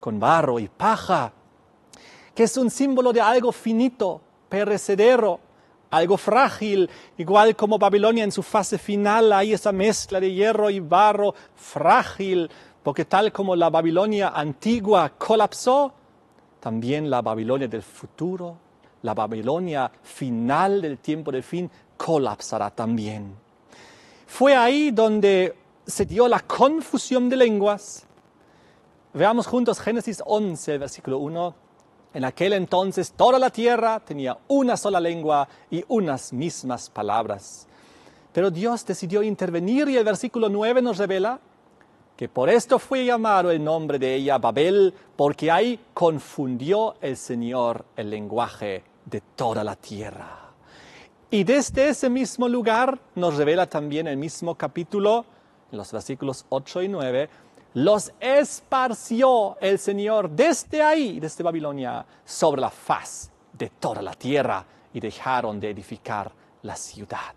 con barro y paja, que es un símbolo de algo finito, perecedero, algo frágil, igual como Babilonia en su fase final, hay esa mezcla de hierro y barro frágil, porque tal como la Babilonia antigua colapsó, también la Babilonia del futuro, la Babilonia final del tiempo del fin, colapsará también. Fue ahí donde se dio la confusión de lenguas. Veamos juntos Génesis 11, versículo 1. En aquel entonces toda la tierra tenía una sola lengua y unas mismas palabras. Pero Dios decidió intervenir y el versículo 9 nos revela que por esto fue llamado el nombre de ella Babel, porque ahí confundió el Señor el lenguaje de toda la tierra. Y desde ese mismo lugar nos revela también el mismo capítulo, en los versículos 8 y 9, los esparció el Señor desde ahí, desde Babilonia, sobre la faz de toda la tierra y dejaron de edificar la ciudad.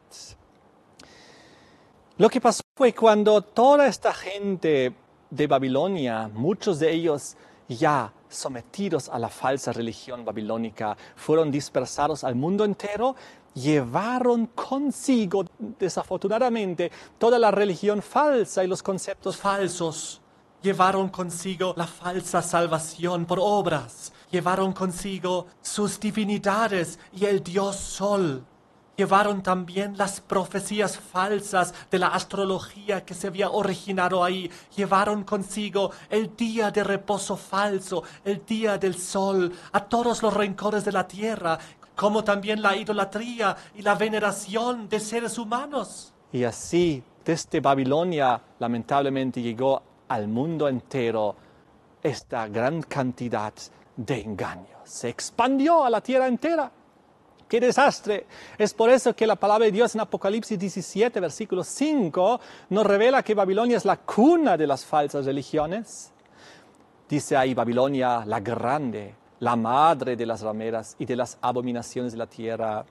Lo que pasó fue cuando toda esta gente de Babilonia, muchos de ellos ya sometidos a la falsa religión babilónica, fueron dispersados al mundo entero, llevaron consigo, desafortunadamente, toda la religión falsa y los conceptos falsos. Llevaron consigo la falsa salvación por obras. Llevaron consigo sus divinidades y el dios Sol. Llevaron también las profecías falsas de la astrología que se había originado ahí. Llevaron consigo el día de reposo falso, el día del sol, a todos los rincones de la tierra, como también la idolatría y la veneración de seres humanos. Y así, desde Babilonia, lamentablemente llegó al mundo entero esta gran cantidad de engaños. Se expandió a la tierra entera. ¡Qué desastre! Es por eso que la palabra de Dios en Apocalipsis 17, versículo 5, nos revela que Babilonia es la cuna de las falsas religiones. Dice ahí Babilonia, la grande, la madre de las rameras y de las abominaciones de la tierra.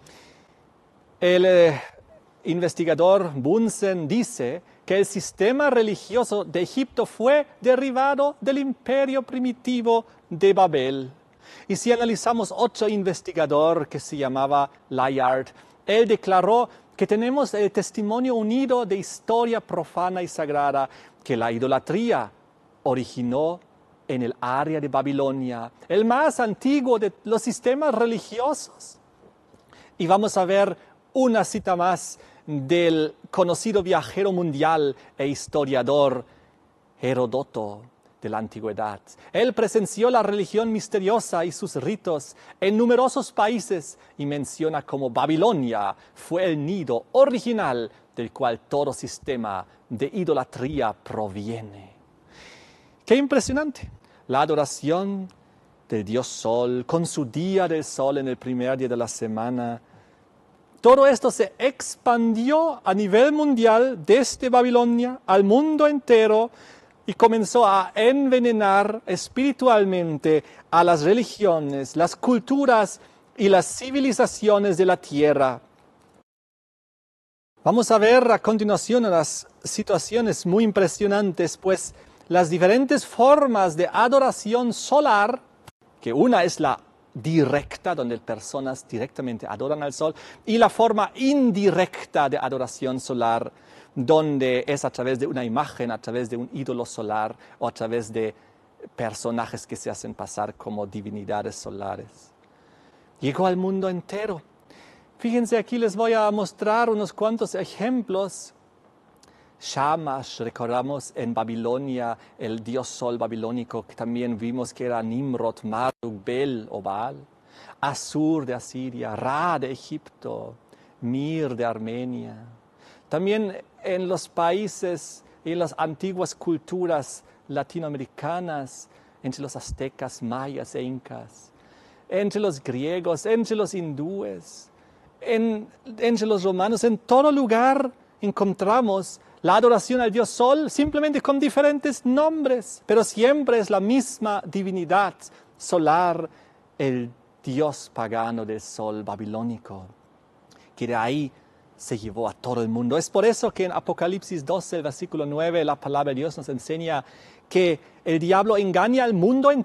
El investigador Bunsen dice que el sistema religioso de Egipto fue derivado del imperio primitivo de Babel. Y si analizamos otro investigador que se llamaba Layard, él declaró que tenemos el testimonio unido de historia profana y sagrada, que la idolatría originó en el área de Babilonia, el más antiguo de los sistemas religiosos. Y vamos a ver una cita más del conocido viajero mundial e historiador Heródoto de la antigüedad. Él presenció la religión misteriosa y sus ritos en numerosos países y menciona cómo Babilonia fue el nido original del cual todo sistema de idolatría proviene. ¡Qué impresionante! La adoración del dios Sol, con su día del Sol en el primer día de la semana. Todo esto se expandió a nivel mundial desde Babilonia al mundo entero y comenzó a envenenar espiritualmente a las religiones, las culturas y las civilizaciones de la tierra. Vamos a ver a continuación las situaciones muy impresionantes, pues las diferentes formas de adoración solar, que una es la directa, donde personas directamente adoran al sol, y la forma indirecta de adoración solar, donde es a través de una imagen, a través de un ídolo solar o a través de personajes que se hacen pasar como divinidades solares. Llegó al mundo entero. Fíjense, aquí les voy a mostrar unos cuantos ejemplos. Shamash, recordamos en Babilonia, el dios sol babilónico, que también vimos que era Nimrod, Marduk, Bel o Baal. Asur de Asiria, Ra de Egipto, Mir de Armenia. También en los países y en las antiguas culturas latinoamericanas, entre los aztecas, mayas e incas, entre los griegos, entre los hindúes, entre los romanos, en todo lugar encontramos la adoración al dios Sol, simplemente con diferentes nombres, pero siempre es la misma divinidad solar, el dios pagano del sol babilónico, que de ahí se llevó a todo el mundo. Es por eso que en Apocalipsis 12, el versículo 9, la palabra de Dios nos enseña que el diablo engaña al mundo